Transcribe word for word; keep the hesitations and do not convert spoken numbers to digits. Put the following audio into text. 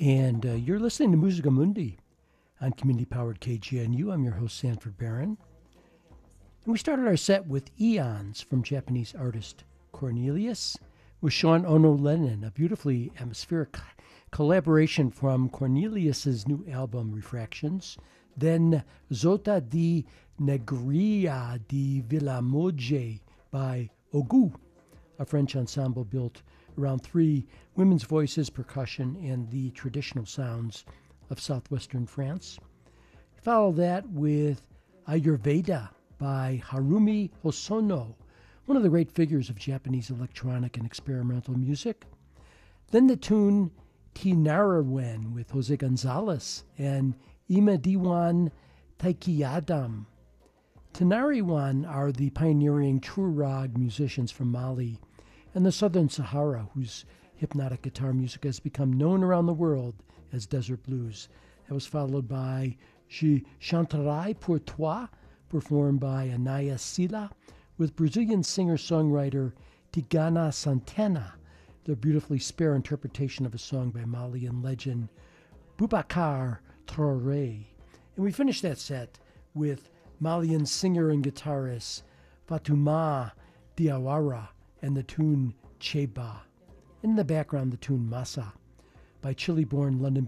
And uh, you're listening to Musica Mundi on community-powered K G N U. I'm your host, Sanford Barron. And we started our set with Eons from Japanese artist Cornelius with Sean Ono Lennon, a beautifully atmospheric collaboration from Cornelius's new album, Refractions. Then Zota di Negria di Villamoje by Ogu, a French ensemble built around three women's voices, percussion, and the traditional sounds of southwestern France. Follow that with Ayurveda by Harumi Hosono, one of the great figures of Japanese electronic and experimental music. Then the tune Tinarawen with Jose Gonzalez and Ima Diwan Taikiyadam. Tinariwan are the pioneering Turag musicians from Mali and the Southern Sahara, whose hypnotic guitar music has become known around the world as desert blues. That was followed by Je chanterai pour toi, performed by Anaya Sila, with Brazilian singer-songwriter Tigana Santana, their beautifully spare interpretation of a song by Malian legend Boubacar Traoré. And we finished that set with Malian singer and guitarist Fatouma Diawara and the tune Cheba. In the background, the tune Masa by Chile-born London